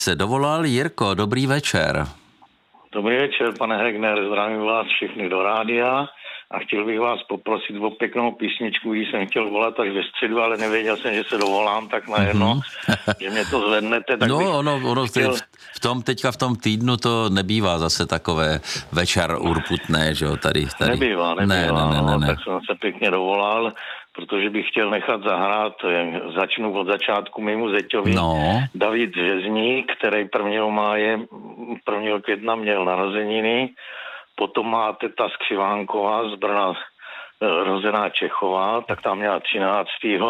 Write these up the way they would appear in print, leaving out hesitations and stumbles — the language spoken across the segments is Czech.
Se dovolal Jirko, dobrý večer. Dobrý večer, pane Hegner, zdravím vás všechny do rádia a chtěl bych vás poprosit o pěknou písničku, když jsem chtěl volat až ve středu, ale nevěděl jsem, že se dovolám tak najednou, že mě to zvednete. Tak ono chtěl... teďka v tom týdnu to nebývá zase takové večer urputné, že jo, tady. Nebývá, ne. Tak jsem se pěkně dovolal, protože bych chtěl nechat zahrát, začnu od začátku mému zeťovi, David Řezník, který 1. května měl narozeniny, potom má teta Skřivánková z Brna, rozená Čechová, tak tam měla 13.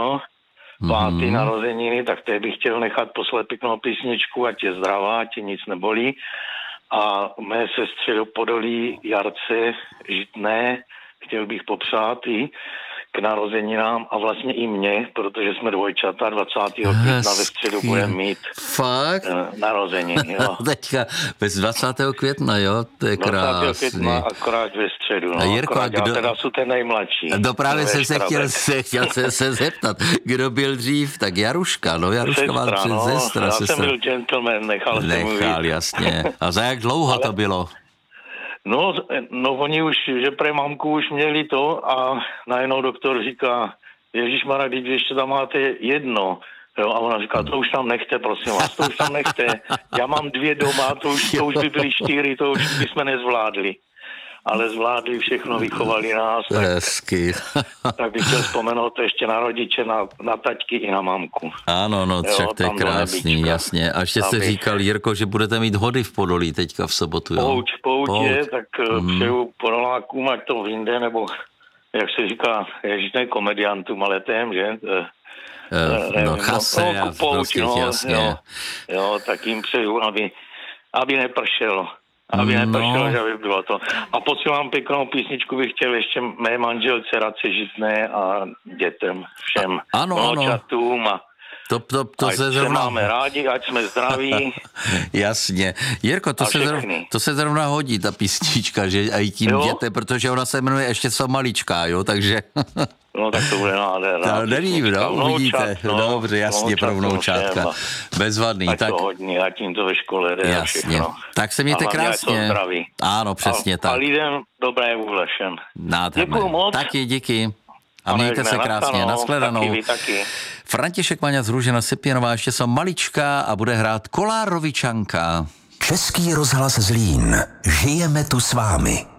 5. narozeniny, tak té bych chtěl nechat poslat pěknou písničku, ať je zdravá, ať nic nebolí. A mé sestře do Podolí Jarce Žitné chtěl bych popřát i k narozeninám a vlastně i mě, protože jsme dvojčata, 20. května ve středu budeme mít narozeniny. Jo. Teďka bez 20. května, jo, to je krásný. 20. května akorát ve středu, a Jirko, já teda jsou ten nejmladší. Právě jsem se chtěl se zeptat, kdo byl dřív, tak Jaruška, Jaruška má sestra. Já jsem byl gentleman, nechal jasně. A za jak dlouho to bylo? No oni už, že pre mamku už měli to a najednou doktor říká, ježišmarja, když ještě tam máte jedno. Jo, a ona říká, to už tam nechte, prosím vás, to už tam nechte. Já mám 2 doma, to už by byly 4, to už bychom nezvládli. Ale zvládli všechno, vychovali nás. Hezky. Tak bych chtěl vzpomenout ještě na rodiče, na taťky i na mamku. Ano, však to je krásný, jasně. A ještě jste říkal, Jirko, že budete mít hody v Podolí teďka v sobotu, jo? Pouť je, tak přeju Podolákům, ať to vyjde, nebo jak se říká, ježišnej komediantům, ale tém, že? Chase a prostě jasně. Jo, tak jim přeju, aby nepršelo. Že by bylo to. A posílám pěknou písničku, bych chtěl ještě mé manželce Radce Žitné a dětem všem. Ano. Čatům a to se zrovna... máme rádi, ať jsme zdraví. Jasně. Jirko, to se zrovna hodí, ta písnička, že i tím dětem, protože ona se jmenuje Ještě jsou maličká, jo, takže... No tak to bude nádherná. Nevím, uvidíte. Dobře, jasně, pro vnoučátka. Bezvadný. Ať to hodně, ať jim to ve škole jde. Jasně. Tak se mějte krásně. Zdraví. Ano, přesně tak. A lidem dobré vůle všem. Děkuju moc. Taky, díky. A mějte se krásně. Nashledanou. Taky. František Maňa z Růžena Sipěnová, Ještě jsou maličká a bude hrát Kolárovičanka. Český rozhlas Zlín. Žijeme tu s vámi.